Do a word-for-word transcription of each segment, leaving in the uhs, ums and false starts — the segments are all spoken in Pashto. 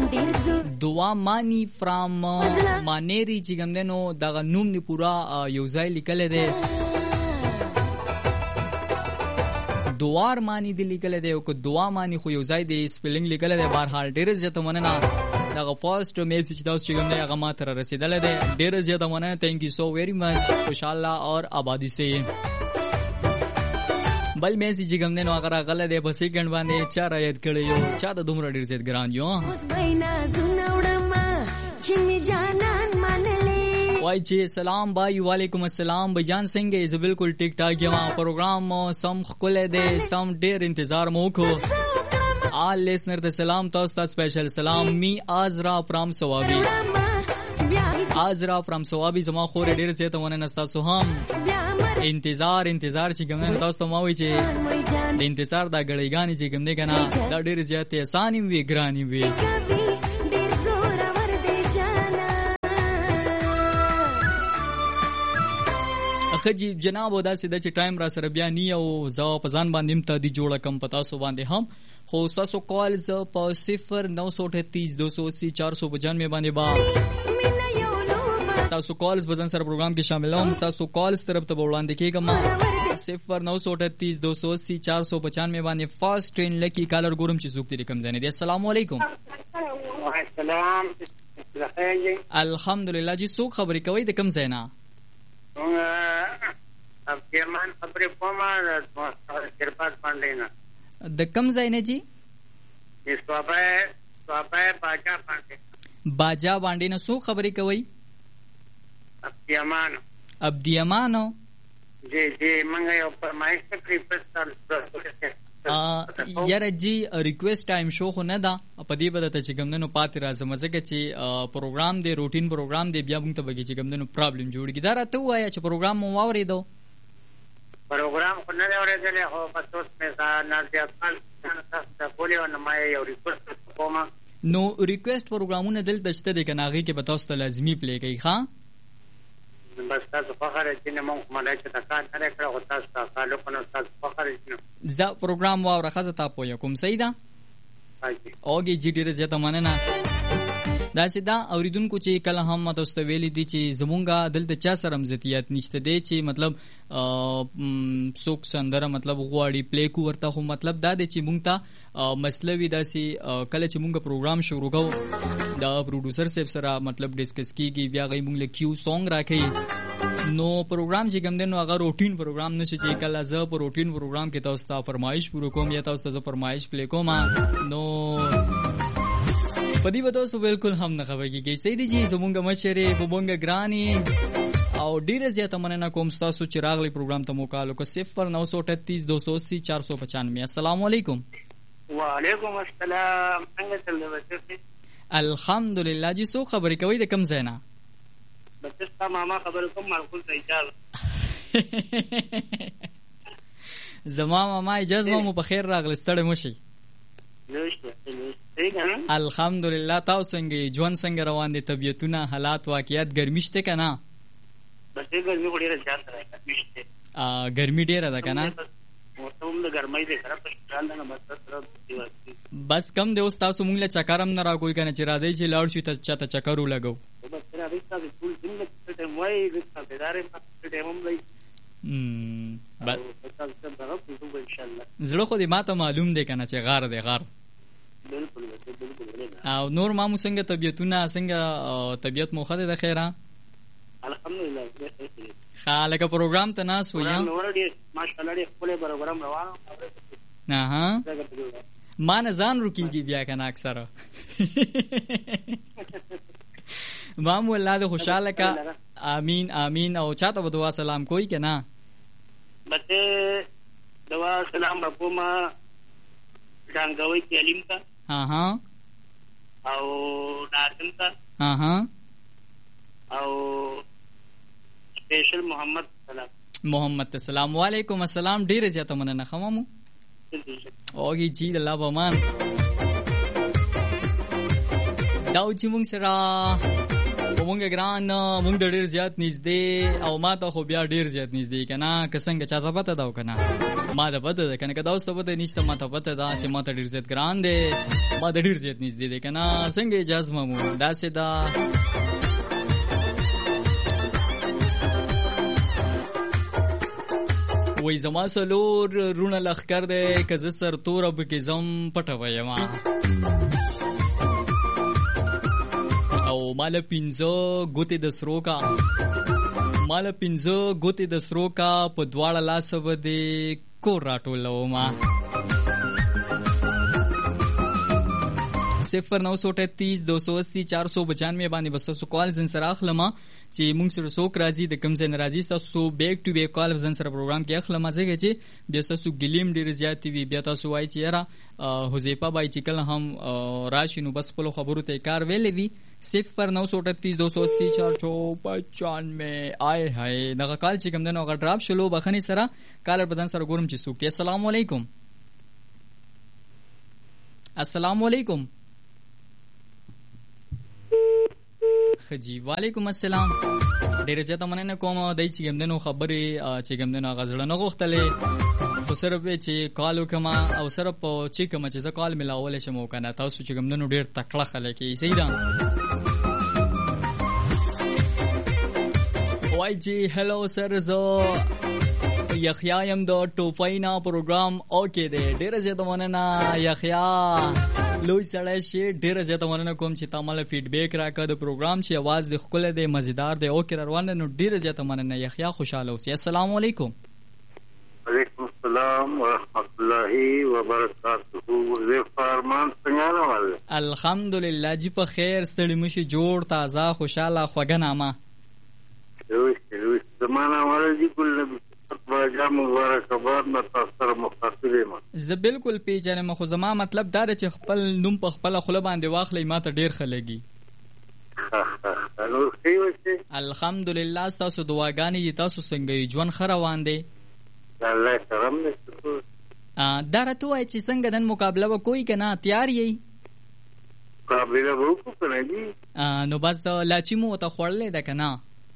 دعا مانی فرام مانيري چې کوم دنو دغه نوم دی پورا یو ځای لیکل دی دوار مانی دی لیکل دی او کو دعا مانی خو یو ځای دی سپیلینګ لیکل دی بهر حال ډیر زیاته مننه دغه فرست میسج تاسو چې کوم دی هغه ما تر رسیدل دی ډیر زیاته مننه تھینک یو سو ویری مچ خوشاله اور آبادی سے بل میسج کوم دی نو هغه غل دی په سیکنډ باندې چا را یاد کړی یو چا د دومره ډیر زیات ګران یو وای چې سلام بھائی وعلیکم السلام بجان څنګه ز بالکل ټیک ټاک یم پروګرام سم خل دی سم ډیر انتظار مو کو آل لیسنر ته سلام تاسو ته سپیشل سلام می ازرا فرام سوابي ازرا فرام سوابي زما خور ډیر زیات ونه نستا سو هم انتظار انتظار چې کوم تاسو ته ما وی چې د انتظار دا غړیګانی چې کوم نه کنه دا ډیر زیات آسان وي ګرانی وي خجی جناب ودا سیده چې ټایم را سره بیا نی او زو پزان باندې ته دی جوړه کم پتا سو باندې هم خو تاسو کالز په صفر نو سو اٹھتیس دو سو اسی چار سو پچانوے باندې با تاسو کالز بزن سره پروګرام کې شامل هم تاسو کالز طرف ته وړاندې کېږم صفر نو سو اٹھتیس دو سو اسی چار سو پچانوے باندې فاست ټرین لکی کالر ګورم چې زوک دې کم ځنه دي السلام علیکم السلام الحمدلله جی سو خبرې کوي د کم ځای نه اب جرمان خبرې کومه شرپات باندې نه د کم ځای نه جی د سوابه سوابه باجا باندې باجا باندې نه سو خبرې کوي ابدیمان ابدیمانو جی جی منګه یو فرمایش کړی پرستل ا یاره جی ریکوست ټایم شو خو نه دا په دې بده ته چې ګمندنو پاتې راځم ځکه چې پروګرام دی روټین پروګرام دی بیا موږ ته بګی چې ګمندنو پرابلم جوړیږي دا راته وایا چې پروګرام مو واورېدو پروګرام خو نه اورېدل هو په څوس مې نه ځل تاسو بولیو نه ما یو ریکوست کوم نو ریکوست پروګرامونه دلته شته د کناغي کې به تاسو ته لازمی پلی کوي ښا بس تاسو فخر چې نه مونږ مالای چې تاسو نه کړو او تاسو تاسو له کوم تاسو فخر چې ز پروګرام واو راخه تا پوهه کوم صحیح ده اوګي جی ډیره زیاته مننه دا سیدا اوریدونکو چې کله هم تاسو ته ویلي دي چې زمونږه دلته چا سره مزتیات نشته دي چې مطلب څوک سندره مطلب غواړي پلی کو ورته خو مطلب دا دی چې مونږ ته مسلوي داسي کله چې مونږ پروګرام شروع کوو دا پروډوسر صاحب سره مطلب ډیسکس کیږي بیا غي مونږ له کیو سونګ راکې نو پروګرام چې کوم دنو هغه روټین پروګرام نشي چې کله زه په روټین پروګرام کې تاسو ته فرمایش پوره کوم یا تاسو ته فرمایش پلی کوم نو پدی به تاسو بالکل هم نه خبرږي کې سیدی جی زمونږ مشره بوبونګ ګرانی او ډیره زیاته مننه کوم تاسو چې راغلی پروګرام ته موکالو کو صفر نو سو اٹھتیس دو سو اسی چار سو پچانوے السلام علیکم وعلیکم السلام څنګه چل الحمدلله جی سو خبرې کوي د کم زینا بچستا ماما خبر کوم معقول ته اجازه زما ماما اجازه مو په خیر راغلی ستړی مشي الحمدلله تاسو څنګه ژوند څنګه روان دي طبيعتونه حالات واقعیت ګرمي شته کنه بس ګرمي ډیره زیات راځي ا ګرمي ډیره ده کنه موسم د ګرمۍ د خراب پښتال نه بس بس کم دی اوس تاسو مونږ له چکرم نه راګوي کنه چې راځي چې لاړ شي ته چاته چکر ولګو بس راځي تاسو ټول څنګه ته وای د څه په ټیمم دی ام بس زړه خو دې ماته معلوم دی کنه چې غار دی غار بالکل بالکل او نور مامو څنګه طبيعتونه څنګه طبيعت مو خده د خیره الحمدلله خالق پروګرام ته ناس ویا نور دې ماشاءالله دې خپل پروګرام روانو نه ها ما نه ځان رکیږي بیا کنه اکثر مامو الله دې خوشاله کا امين امين او چاته به دعا سلام کوئی کنه بته دعا سلام ربما څنګه کې علم کا ها ها او ناظم کا ها ها او سپیشل محمد سلام محمد السلام علیکم السلام ډیر زیاته مننه خمامو اوګي جی الله بمان داو چې مونږ سره مونږ ګران مونږ د ډیر زیات نږدې او ما ته خو بیا ډیر زیات نږدې کنه که څنګه چا ته پته دا کنه ما ته پته ده کنه که دا اوس ته پته نشته ما ته پته ده چې ما ته ډیر زیات ګران دی ما ته ډیر زیات نږدې دی کنه څنګه اجازه مو داسې دا وای زما سلور رونه لخر دی که زه سر توره پکې ځم پټه ویم او مال پینځه ګوتې د سرو کا مال پینځه ګوتې د سرو کا په دواړه لاس باندې کور راټولو ما صفر نو سو تینتیس دو سو اسی چار سو پچانوے باندې بس سو کال زن سره اخلمه چې موږ سره څوک راځي د کم ځای راځي تاسو بیک ټو بیک کال زن سره پروګرام کې اخلمه ځکه چې بیا تاسو ګلیم ډیر زیات وي بیا تاسو وایي چې یاره حذیفه بای چې کله هم راشي نو بس خپل خبرو ته کار ویلې وي صفر نو سو تینتیس دو سو اسی چار سو پچانوے آئے هاي دغه کال چې کوم دنو غ ډراپ شلو بخنی سره کالر بدن سره ګورم چې څوک السلام علیکم السلام علیکم خجی وعلیکم السلام ډیر زیاته مننه کوم دای چې ګمندنو خبرې چې ګمندنو غزړه نه غوښتلې خو سره به چې کال وکما او سره په چې کوم چې ز کال ملاول شمو کنه تاسو چې ګمندنو ډیر تکړه خلک یې صحیح ده وای جی هلو سر زو یحیی ام د ټوپاینا پروګرام اوکې دی ډیر زیاته مننه یحیی لوی سړی شي ډیر زیاته مننه کوم چې تاسو فیډبیک راکړه د پروګرام چې आवाज د خپل د مزیدار دی او کې روان نو ډیر زیاته مننه یحیی خوشاله اوسئ السلام علیکم وعلیکم السلام ورحمۃ اللہ وبرکاتہ زه فرمان څنګه راول الحمدلله جی په خیر ستړي مشي جوړ تازه خوشاله خوګنامه روي روي زمانہ ورځي کول باجا مبارکباد متاثر مخاطبه ما زه بالکل پیژنم خو زما مطلب دا چې خپل نوم په خپل خله باندې واخلې ما ته ډیر خلګي الحمدلله تاسو دعاګانې تاسو څنګه ژوند خروان دي الله کرم دې دا راته وای چې څنګه نن مقابله وکوي کنه تیار یې مقابله وکړو کنه دي نو بس لاچی مو ته خورلې ده کنه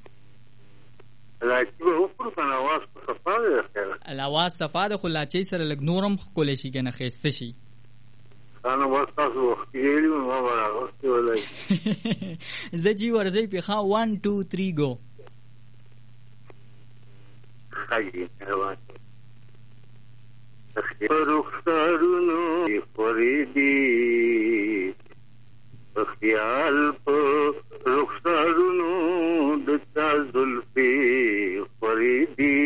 لاچی وکړو کنه واس صفا ده الاواز صفا ده خو لاچی سره لګ نورم خولې شي کنه خسته شي انا واس تاسو وختیلی نو ما راغلی ولای زجی ورځي په خا one two three go خاجي روان رخصارونو فریدی خیال په رخصارونو د تا زلفي فریدی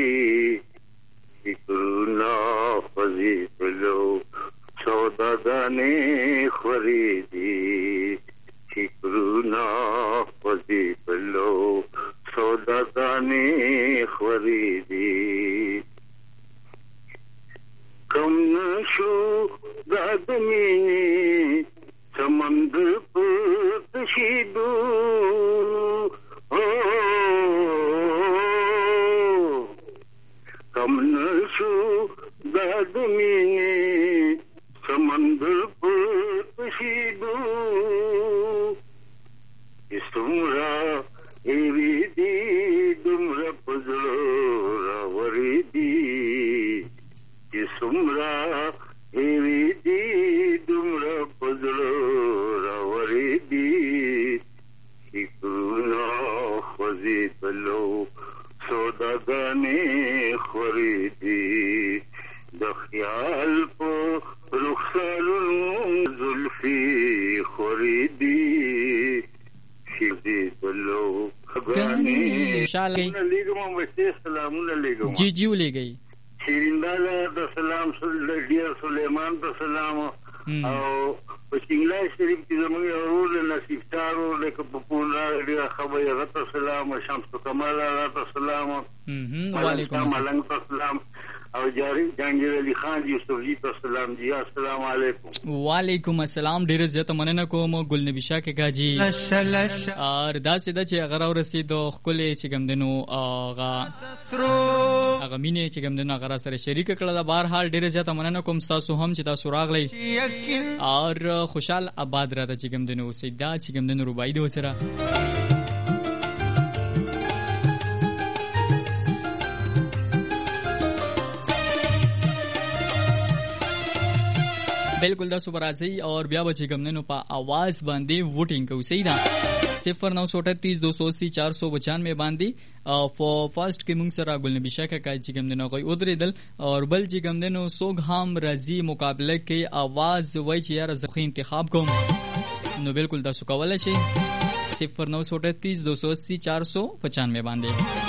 فکرنا فضیلو سوداګانې فریدی فکرنا فضیلو سوداګانې فریدی کم نشو دادمی سمندر پر تشیدو کم نشو دادمی سمندر پر تشیدو اسمرا ایوی دی دمرا پزلو راوری دی اسمرا ایوی دی دمرا پزلو راوری دی شکرونا خوزی بلو سوداگانی خوریدی د خیال په رخسارونو زلفی خوریدی شیدی بلو خگانی علیکم السلام علیکم جی جی ولېږئ شیرینداله د سلام ډیر سلیمان د سلام او په سنگلای شریف کې زموږ ورور نصیب تارو لکه په پونا ډیر خبره غته سلام شمس کمال غته سلام وعلیکم السلام او جاری جهانگیر علی خان یوسف جی السلام جی السلام علیکم وعلیکم السلام ډیر زیاته مننه کوم ګل نبی شاه کې کاجی اور دا سیده چې هغه ورسېدو خپل چې ګمدنو هغه هغه مینه چې ګمدنو هغه سره شریک کړل دا بهر حال ډیر زیاته مننه کوم تاسو هم چې تاسو راغلی اور خوشحال آباد راته چې ګمدنو سیدا چې ګمدنو رباعي دو سره बिल्कुल دا سو برازي اور بیا بچي ګمنو په आवाज باندې ووټینګ کوي صحیح ده صفر نو سو اٹھتیس دو سو اسی چار سو پچانوے باندې او فرست کې موږ سره ګل نبی شکه کوي چې ګمنو کوي ودرېدل اور بل چې ګمنو سوګ هم راځي مقابله کې आवाज وای چې یار زه انتخاب کوم نو بالکل دا سو کولای شي صفر نو سو اٹھتیس دو سو اسی چار سو پچانوے باندې